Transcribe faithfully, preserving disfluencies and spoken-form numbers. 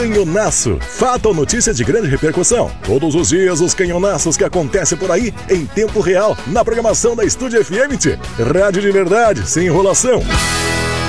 Canhonaço, fato ou notícia de grande repercussão. Todos os dias os canhonaços que acontecem por aí em tempo real na programação da Estúdio F M. Rádio de verdade, sem enrolação.